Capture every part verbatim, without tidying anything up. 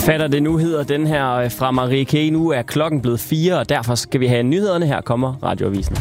Fatter det nu hedder den her fra Marie K. Nu er klokken blevet fire, og derfor skal vi have nyhederne. Her kommer Radioavisen.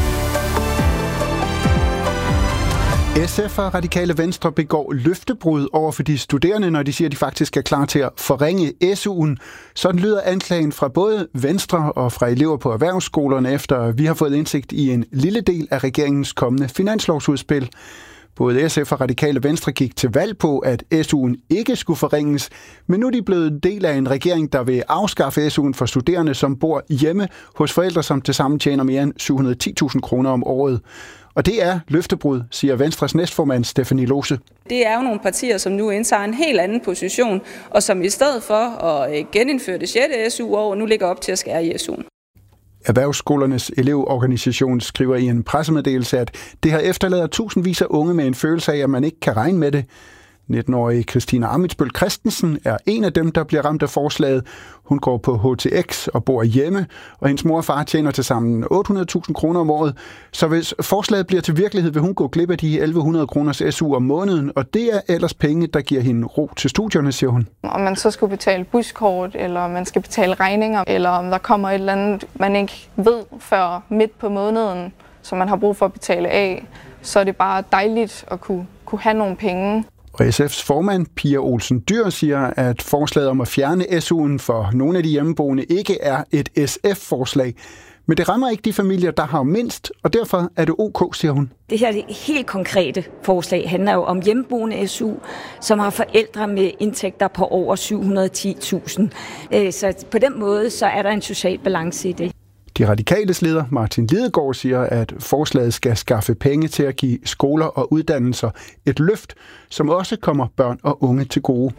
S F og Radikale Venstre begår løftebrud over for de studerende, når de siger, at de faktisk er klar til at forringe S U'en. Sådan lyder anklagen fra både Venstre og fra elever på erhvervsskolerne, efter vi har fået indsigt i en lille del af regeringens kommende finanslovsudspil. Både S F og Radikale Venstre gik til valg på, at S U'en ikke skulle forringes, men nu er de blevet en del af en regering, der vil afskaffe S U'en for studerende, som bor hjemme hos forældre, som tilsammen tjener mere end syv hundrede og ti tusind kroner om året. Og det er løftebrud, siger Venstres næstformand Stephanie Lose. Det er jo nogle partier, som nu indtager en helt anden position, og som i stedet for at genindføre det sjette S U-år, nu ligger op til at skære i S U'en. Erhvervsskolernes elevorganisation skriver i en pressemeddelelse, at det har efterladt tusindvis af unge med en følelse af, at man ikke kan regne med det. nitten-årige Christina Amitsbøl Christensen er en af dem, der bliver ramt af forslaget. Hun går på H T X og bor hjemme, og hendes mor og far tjener til sammen otte hundrede tusind kroner om året. Så hvis forslaget bliver til virkelighed, vil hun gå glip af de elleve hundrede kroners S U om måneden, og det er ellers penge, der giver hende ro til studierne, siger hun. Om man så skulle betale buskort, eller man skal betale regninger, eller om der kommer et eller andet, man ikke ved før midt på måneden, som man har brug for at betale af, så er det bare dejligt at kunne, kunne have nogle penge. Og S F's formand, Pia Olsen Dyhr, siger, at forslaget om at fjerne S U'en for nogle af de hjemmeboende ikke er et S F-forslag. Men det rammer ikke de familier, der har mindst, og derfor er det ok, siger hun. Det her det helt konkrete forslag handler jo om hjemmeboende S U, som har forældre med indtægter på over syv hundrede og ti tusind. Så på den måde så er der en social balance i det. De radikales leder, Martin Lidegaard, siger, at forslaget skal skaffe penge til at give skoler og uddannelser et løft, som også kommer børn og unge til gode.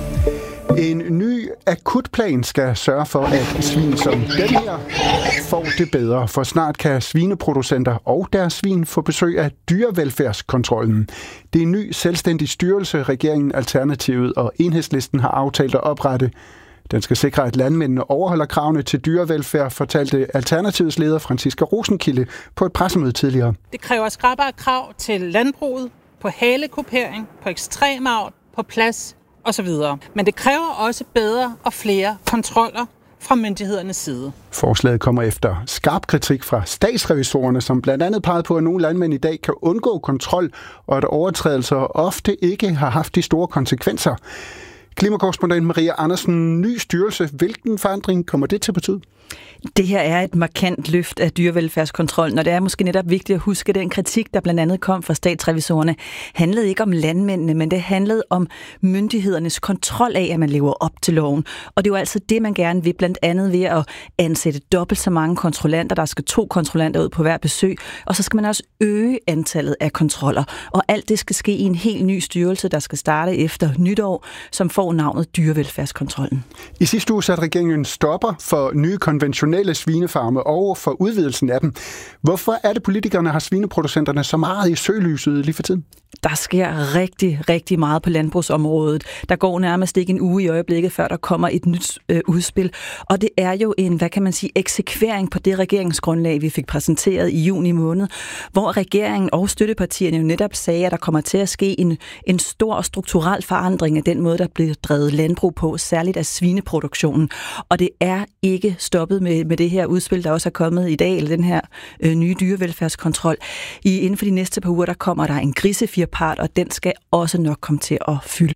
En ny akutplan skal sørge for, at svin som den her får det bedre, for snart kan svineproducenter og deres svin få besøg af dyrevelfærdskontrollen. Det er en ny selvstændig styrelse, regeringen, Alternativet og Enhedslisten har aftalt at oprette. Den skal sikre, at landmændene overholder kravene til dyrevelfærd, fortalte Alternativets leder Franciska Rosenkilde på et pressemøde tidligere. Det kræver skrappere krav til landbruget, på halekupering, på ekstremavl, på plads osv. Men det kræver også bedre og flere kontroller fra myndighedernes side. Forslaget kommer efter skarp kritik fra statsrevisorerne, som blandt andet pegede på, at nogle landmænd i dag kan undgå kontrol, og at overtrædelser ofte ikke har haft de store konsekvenser. Klimakorrespondent Maria Andersen, ny styrelse. Hvilken forandring kommer det til at betyde? Det her er et markant løft af dyrevelfærdskontrollen, og det er måske netop vigtigt at huske, at den kritik, der blandt andet kom fra statsrevisorerne, handlede ikke om landmændene, men det handlede om myndighedernes kontrol af, at man lever op til loven. Og det er jo altså det, man gerne vil, blandt andet ved at ansætte dobbelt så mange kontrollanter. Der skal to kontrollanter ud på hver besøg, og så skal man også øge antallet af kontroller. Og alt det skal ske i en helt ny styrelse, der skal starte efter nytår, som får navnet dyrevelfærdskontrollen. I sidste uge satte regeringen en stopper for nye konventionelle svinefarme og for udvidelsen af dem. Hvorfor er det, politikerne har svineproducenterne så meget i søgelyset lige for tiden? Der sker rigtig, rigtig meget på landbrugsområdet. Der går nærmest ikke en uge i øjeblikket, før der kommer et nyt øh, udspil. Og det er jo en, hvad kan man sige, eksekvering på det regeringsgrundlag, vi fik præsenteret i juni måned, hvor regeringen og støttepartierne jo netop sagde, at der kommer til at ske en, en stor strukturel forandring af den måde, der bliver drevet landbrug på, særligt af svineproduktionen. Og det er ikke stoppet med, med det her udspil, der også er kommet i dag, eller den her øh, nye dyrevelfærdskontrol. I, inden for de næste par uger, der kommer der en grisefjerpart, og den skal også nok komme til at fylde.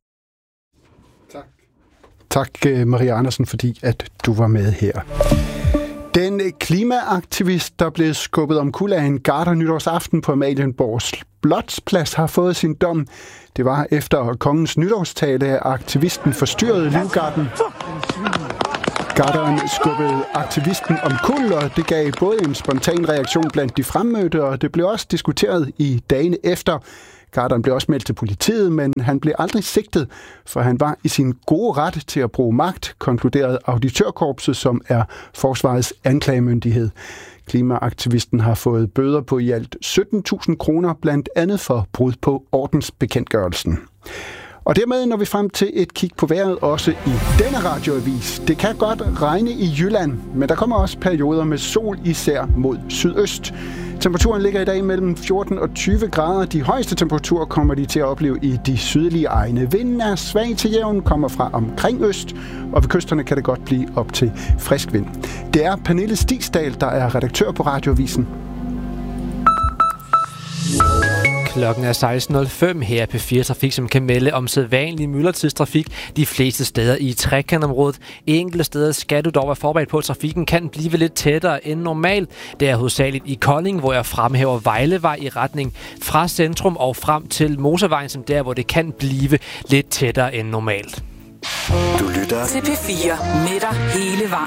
Tak. Tak, Maria Andersen, fordi at du var med her. Den klimaaktivist, der blev skubbet omkuld af en garder nytårsaften på Amalienborg Slotsplads, har fået sin dom. Det var efter kongens nytårstale, at aktivisten forstyrrede livgarden. Garderen skubbede aktivisten omkuld, og det gav både en spontan reaktion blandt de fremmødte, og det blev også diskuteret i dagene efter. Garderen blev også meldt til politiet, men han blev aldrig sigtet, for han var i sin gode ret til at bruge magt, konkluderede auditørkorpset, som er forsvarets anklagemyndighed. Klimaaktivisten har fået bøder på i alt sytten tusind kroner, blandt andet for brud på ordensbekendtgørelsen. Og dermed når vi frem til et kig på vejret også i denne radioavis. Det kan godt regne i Jylland, men der kommer også perioder med sol, især mod sydøst. Temperaturen ligger i dag mellem fjorten og tyve grader. De højeste temperaturer kommer de til at opleve i de sydlige egne. Vinden er svag til jævn, kommer fra omkring øst, og ved kysterne kan det godt blive op til frisk vind. Det er Pernille Stigsdal, der er redaktør på Radioavisen. Klokken er seksten nul fem. Her er P fire Trafik, som kan melde om sædvanlig myldretidstrafik de fleste steder i trekantområdet. Enkelte steder skal du dog være forberedt på, at trafikken kan blive lidt tættere end normalt. Det er hovedsageligt i Kolding, hvor jeg fremhæver Vejlevej i retning fra centrum og frem til motorvejen, som der, hvor det kan blive lidt tættere end normalt. Du lytter til P fire med dig hele vejen.